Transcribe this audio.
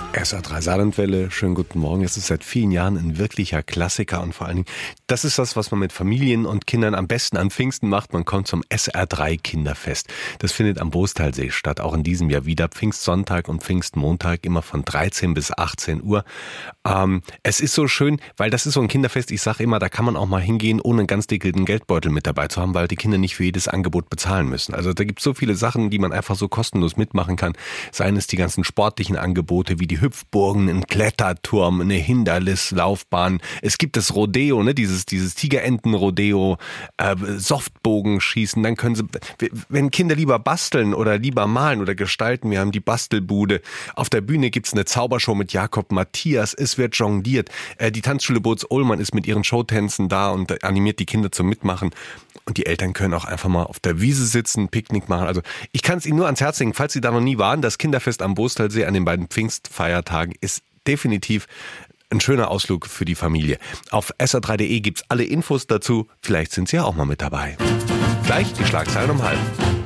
SR3 Saarlandwelle, schönen guten Morgen. Es ist seit vielen Jahren ein wirklicher Klassiker und vor allen Dingen, das ist das, was man mit Familien und Kindern am besten an Pfingsten macht. Man kommt zum SR3 Kinderfest. Das findet am Bostalsee statt, auch in diesem Jahr wieder. Pfingstsonntag und Pfingstmontag immer von 13 bis 18 Uhr. Es ist so schön, weil das ist so ein Kinderfest, ich sage immer, da kann man auch mal hingehen, ohne einen ganz dicken Geldbeutel mit dabei zu haben, weil die Kinder nicht für jedes Angebot bezahlen müssen. Also da gibt es so viele Sachen, die man einfach so kostenlos mitmachen kann. Seien es die ganzen sportlichen Angebote, wie die Hüpfburgen, ein Kletterturm, eine Hindernislaufbahn. Es gibt das Rodeo, ne, dieses Tigerenten-Rodeo, Softbogenschießen. Dann können sie, wenn Kinder lieber basteln oder lieber malen oder gestalten, wir haben die Bastelbude. Auf der Bühne gibt's eine Zaubershow mit Jakob Matthias. Es wird jongliert. Die Tanzschule Boz-Ullmann ist mit ihren Showtänzen da und animiert die Kinder zum Mitmachen. Und die Eltern können auch einfach mal auf der Wiese sitzen, Picknick machen. Also ich kann es Ihnen nur ans Herz legen, falls Sie da noch nie waren, das Kinderfest am Bostalsee an den beiden Pfingstfeiertagen ist definitiv ein schöner Ausflug für die Familie. Auf sr3.de gibt's alle Infos dazu. Vielleicht sind Sie ja auch mal mit dabei. Gleich die Schlagzeilen um 12:30.